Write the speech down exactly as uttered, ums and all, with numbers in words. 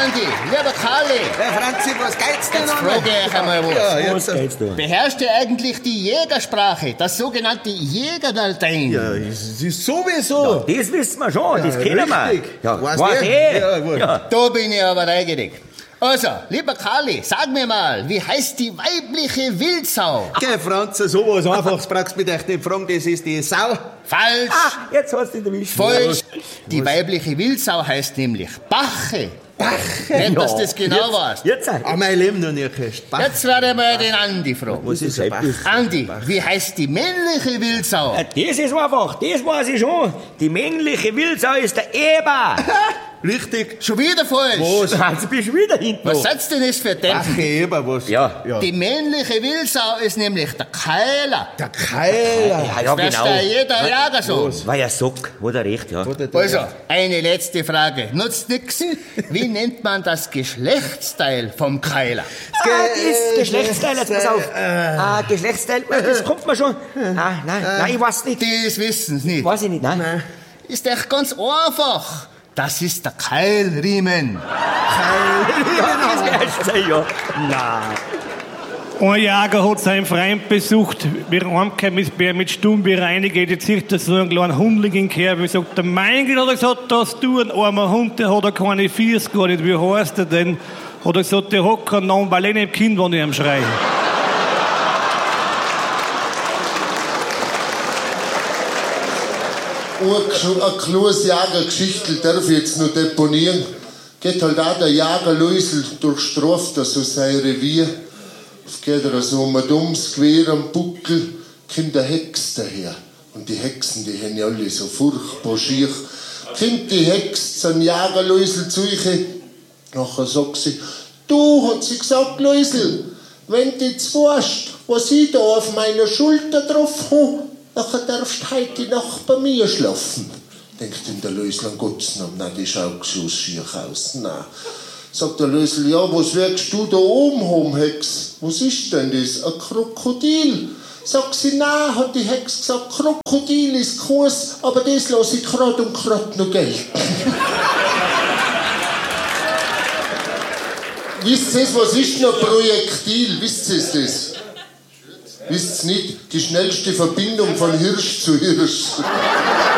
Andi, lieber Karli. Hey, Franzi, was geht's denn Jetzt noch? frage ich euch einmal was. Ja, Was jetzt. geht's da? Beherrscht ihr eigentlich die Jägersprache, das sogenannte Jägerlatein? Ja, es ist sowieso. Das wissen wir schon, das kennen wir. richtig. Ja, Weißt weiß du? eh. Ja, gut. Ja. Da bin ich aber neugierig. Also, lieber Karli, sag mir mal, wie heißt die weibliche Wildsau? Geh, Franzi, sowas Einfaches brauchst du mich echt nicht fragen, das ist die Sau. Falsch. Ah, jetzt hast du ihn erwischt. Falsch. Die weibliche Wildsau heißt nämlich Bache. Bache? Nicht, dass du das genau jetzt, weißt. Jetzt sag Ah, mein Leben noch nie gehört. Jetzt werde ich mal den Andi fragen. Was ist ein Bach? Andi, wie heißt die männliche Wildsau? Das ist einfach, das weiß ich schon. Die männliche Wildsau ist der Eber. Richtig. Schon wieder falsch. Was? Jetzt bist du wieder hinten. Was noch. seid's denn das für Ach, Dämpfen? Eber, was? Ja. ja. Die männliche Wildsau ist nämlich der Keiler. Der Keiler. Ja, ja, Das genau. da jeder Jager so. War ja Sock, hat er recht, ja. Also, eine letzte Frage. Nutzt nix. Wie nennt man das Geschlechtsteil vom Keiler? Ah, das Geschlechtsteil, jetzt pass auf. Ah, Geschlechtsteil, das kommt mir schon. Ah, nein, nein, ich weiß nicht. Das wissen's nicht. Weiß ich nicht, nein. Ist echt ganz einfach. Das ist der Keilriemen. Ja, das erst sein, ja. Nein. Ein Jäger hat seinen Freund besucht. Wir haben mit, mit Stumm bereinigt. Jetzt sieht er so einen kleinen Hundling in Kerbe. Sagt er, mein Gott, hat er gesagt, das du ein armer Hund, der hat er keine Fiers gar nicht. Wie heißt er denn? Hat er gesagt, der hat keinen Namen, weil ich nicht im Kind, wenn ich am schreie. Eine kleine Jägergeschichte darf ich jetzt noch deponieren. Geht halt auch der Jäger Luisel durchstraft er so sein Revier. Es geht er so um ein dummes Gewehr am Buckel, kommt der Hex daher. Und die Hexen, die haben ja alle so furchtbar schier. Kommt die Hex zum Jäger Luisel zu euch. Nachher sagt sie, du, hat sie gesagt, Luisel, wenn du jetzt weißt, was ich da auf meiner Schulter drauf habe, nachher darfst du heute Nacht bei mir schlafen. Denkt ihm der Lösel, an Gottes Namen, nein, die schaut so schier aus, nein. Sagt der Lösel, ja, was wirst du da oben haben, Hex? Was ist denn das? Ein Krokodil? Sagt sie, nein, hat die Hex gesagt, Krokodil ist groß, aber das lasse ich grad und grad noch gelten. Wisst ihr, was ist noch Projektil? Wisst ihr das? Wisst ihr nicht? Die schnellste Verbindung von Hirsch zu Hirsch.